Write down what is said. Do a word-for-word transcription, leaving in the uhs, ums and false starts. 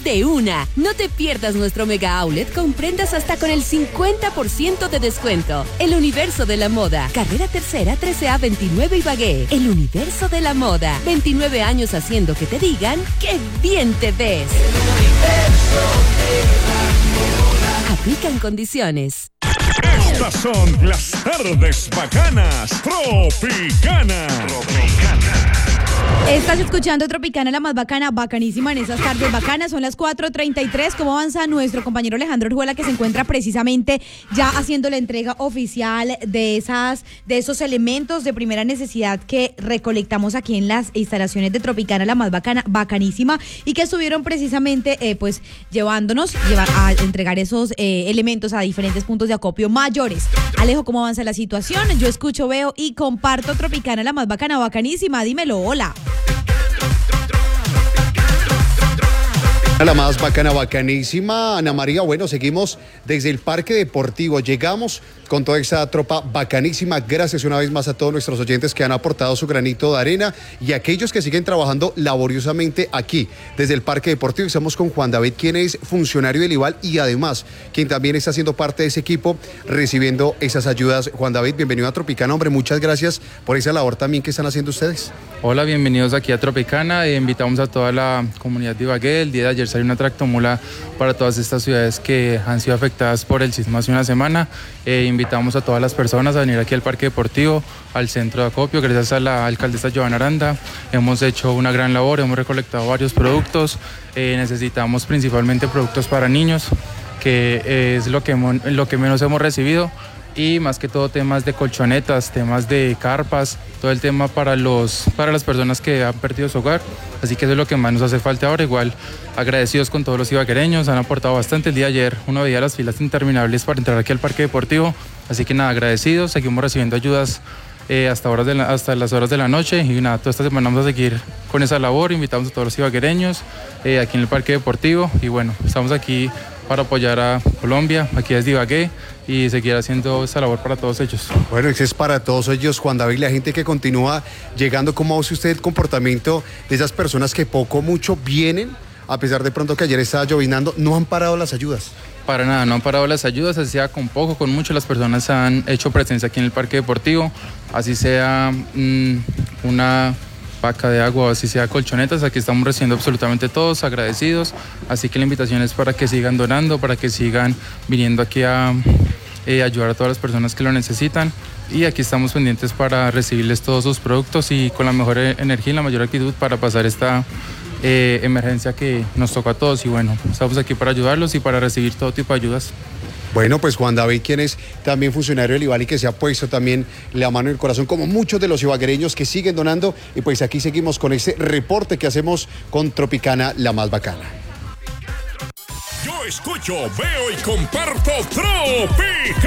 de una. No te pierdas nuestro mega outlet con prendas hasta con el cincuenta por ciento de descuento. El universo de la moda. Carrera Tercera, trece A veintinueve Ibagué. El universo de la moda. veintinueve años haciendo que te digan ¡qué bien te ves! El universo de la moda. Aplican condiciones. Estas son las tardes bacanas. Tropicana. Tropicana. Estás escuchando Tropicana, la más bacana, bacanísima en esas tardes bacanas. Son las cuatro treinta y tres. ¿Cómo avanza nuestro compañero Alejandro Orjuela, que se encuentra precisamente ya haciendo la entrega oficial de esas, de esos elementos de primera necesidad que recolectamos aquí en las instalaciones de Tropicana, la más bacana, bacanísima, y que estuvieron precisamente eh, pues llevándonos llevar a entregar esos eh, elementos a diferentes puntos de acopio mayores? Alejo, ¿cómo avanza la situación? Yo escucho, veo y comparto Tropicana, la más bacana, bacanísima. Dímelo, hola. La más bacana, bacanísima, Ana María. Bueno, seguimos desde el Parque Deportivo. Llegamos con toda esta tropa bacanísima. Gracias una vez más a todos nuestros oyentes que han aportado su granito de arena y a aquellos que siguen trabajando laboriosamente aquí, desde el Parque Deportivo. Estamos con Juan David, quien es funcionario del IVAL y además quien también está haciendo parte de ese equipo, recibiendo esas ayudas. Juan David, bienvenido a Tropicana. Hombre, muchas gracias por esa labor también que están haciendo ustedes. Hola, bienvenidos aquí a Tropicana. Eh, invitamos a toda la comunidad de Ibagué. El día de ayer salió una tractomula para todas estas ciudades que han sido afectadas por el sismo hace una semana. Eh, invitamos a todas las personas a venir aquí al Parque Deportivo, al centro de acopio. Gracias a la alcaldesa Joana Aranda hemos hecho una gran labor, hemos recolectado varios productos. Eh, necesitamos principalmente productos para niños, que es lo que, hemos, lo que menos hemos recibido. Y más que todo temas de colchonetas, temas de carpas, todo el tema para, los, para las personas que han perdido su hogar. Así que eso es lo que más nos hace falta ahora. Igual agradecidos con todos los ibaguereños, han aportado bastante. El día de ayer uno veía las filas interminables para entrar aquí al Parque Deportivo. Así que nada, agradecidos, seguimos recibiendo ayudas eh, hasta, horas de la, hasta las horas de la noche. Y nada, toda esta semana vamos a seguir con esa labor. Invitamos a todos los ibaguereños eh, aquí en el Parque Deportivo. Y bueno, estamos aquí para apoyar a Colombia, aquí desde Ibagué, y seguir haciendo esa labor para todos ellos. Bueno, eso es para todos ellos, Juan David, la gente que continúa llegando. ¿Cómo hace usted el comportamiento de esas personas que poco o mucho vienen, a pesar de pronto que ayer estaba llovinando, no han parado las ayudas? Para nada, no han parado las ayudas, así sea con poco, con mucho, las personas han hecho presencia aquí en el Parque Deportivo, así sea mmm, una paca de agua, así sea colchonetas, aquí estamos recibiendo absolutamente todos, agradecidos, así que la invitación es para que sigan donando, para que sigan viniendo aquí a eh, ayudar a todas las personas que lo necesitan, y aquí estamos pendientes para recibirles todos sus productos y con la mejor energía y la mayor actitud para pasar esta eh, emergencia que nos tocó a todos. Y bueno, estamos aquí para ayudarlos y para recibir todo tipo de ayudas. Bueno, pues Juan David, quien es también funcionario del IVAL y que se ha puesto también la mano en el corazón, como muchos de los ibaguereños que siguen donando. Y pues aquí seguimos con ese reporte que hacemos con Tropicana, la más bacana. Yo escucho, veo y comparto Tropicana.